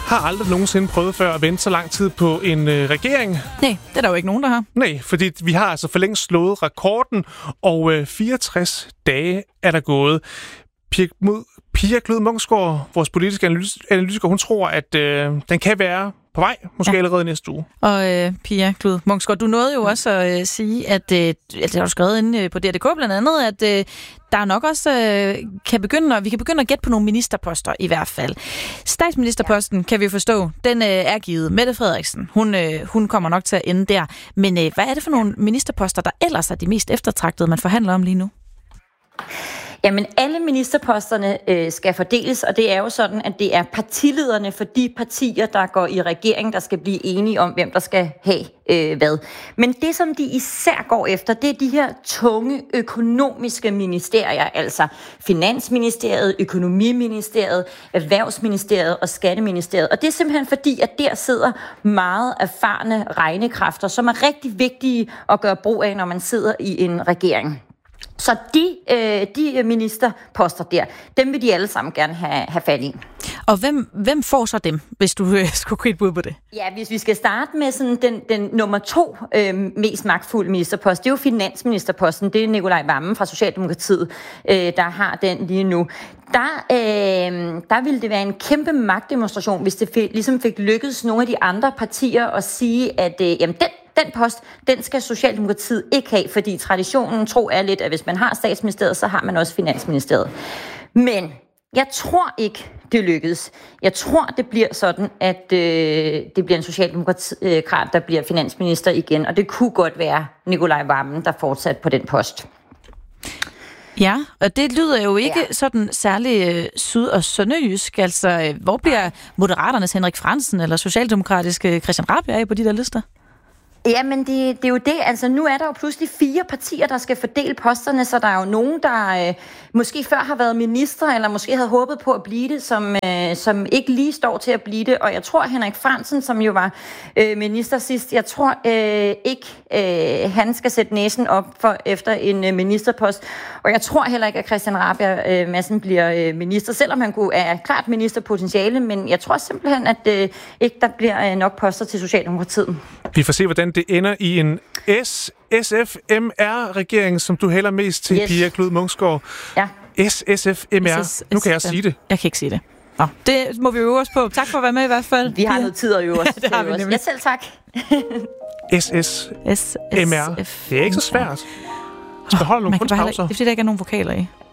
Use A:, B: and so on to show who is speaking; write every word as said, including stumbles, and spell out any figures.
A: har aldrig nogensinde prøvet før at vente så lang tid på en øh, regering.
B: Nej, det er der jo ikke nogen, der har.
A: Nej, fordi vi har altså for længst slået rekorden, og øh, fireogtres dage er der gået. Pia, Pia Glud Munksgaard, vores politiske analytiker, hun tror, at øh, den kan være på vej, måske ja. allerede næste uge.
B: Og øh, Pia Glud Munksgaard, du nåede jo også at øh, sige, at øh, det har du skrevet inde på D R punktum D K blandt andet, at øh, der nok også øh, kan begynde, vi kan begynde at gætte på nogle ministerposter i hvert fald. Statsministerposten, kan vi jo forstå, den øh, er givet. Mette Frederiksen, hun, øh, hun kommer nok til at ende der. Men øh, hvad er det for nogle ministerposter, der ellers er de mest eftertragtede, man forhandler om lige nu?
C: Jamen, alle ministerposterne øh, skal fordeles, og det er jo sådan, at det er partilederne for de partier, der går i regering, der skal blive enige om, hvem der skal have øh, hvad. Men det, som de især går efter, det er de her tunge økonomiske ministerier, altså Finansministeriet, Økonomiministeriet, Erhvervsministeriet og Skatteministeriet. Og det er simpelthen fordi, at der sidder meget erfarne regnekræfter, som er rigtig vigtige at gøre brug af, når man sidder i en regering. Så de, øh, de ministerposter der, dem vil de alle sammen gerne have, have fat i.
B: Og hvem, hvem får så dem, hvis du øh, skulle give et bud på det?
C: Ja, hvis vi skal starte med sådan den, den nummer to øh, mest magtfulde ministerpost, det er jo finansministerposten. Det er Nicolai Wammen fra Socialdemokratiet, øh, der har den lige nu. Der, øh, der ville det være en kæmpe magtdemonstration, hvis det fik, ligesom fik lykkedes nogle af de andre partier at sige, at øh, jamen, den Den post, den skal Socialdemokratiet ikke have, fordi traditionen tro er lidt, at hvis man har statsministeriet, så har man også finansministeriet. Men jeg tror ikke, det lykkes. Jeg tror, det bliver sådan, at øh, det bliver en socialdemokrat, der bliver finansminister igen, og det kunne godt være Nicolai Wammen, der fortsat på den post.
B: Ja, og det lyder jo ikke
C: ja.
B: sådan særlig øh, syd- og sønderjysk. Altså, øh, hvor bliver Moderaternes Henrik Fransen eller socialdemokratiske Christian Rabjerg af på de der lister?
C: Jamen, det, det er jo det. Altså, nu er der jo pludselig fire partier, der skal fordele posterne, så der er jo nogen, der øh, måske før har været minister, eller måske havde håbet på at blive det, som, øh, som ikke lige står til at blive det. Og jeg tror, Henrik Fransen, som jo var øh, minister sidst, jeg tror øh, ikke, øh, han skal sætte næsen op for efter en øh, ministerpost. Og jeg tror heller ikke, at Christian Rabjerg øh, Madsen bliver øh, minister, selvom han kunne, er klart ministerpotentiale, men jeg tror simpelthen, at øh, ikke der bliver øh, nok poster til Socialdemokratiet.
A: Vi får se, hvordan det ender i en S S F M R-regering, som du hælder mest til, yes. Pia Glud Munksgaard.
C: Ja.
A: S S F M R. Nu kan jeg sige det.
B: Jeg kan ikke sige det. Nå, det må vi øve os på. Tak for at være med i hvert fald.
C: Vi har noget tid at øve os.
B: Ja, det har vi nemlig.
C: Ja, selv tak.
A: S S M R. Det er ikke så svært. Så beholder nogle kunstpauser.
B: Det er fordi, der ikke er nogen vokaler i.